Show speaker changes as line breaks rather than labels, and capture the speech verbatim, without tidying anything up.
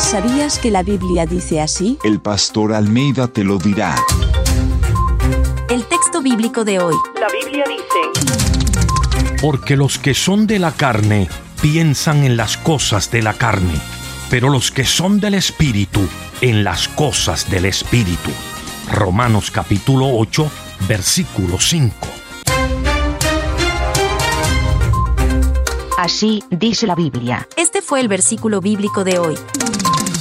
¿Sabías que la Biblia dice así?
El pastor Almeida te lo dirá.
El texto bíblico de hoy.
La Biblia dice:
Porque los que son de la carne piensan en las cosas de la carne, pero los que son del Espíritu, en las cosas del Espíritu. Romanos capítulo ocho, versículo cinco.
Así dice la Biblia.
Este fue el versículo bíblico de hoy.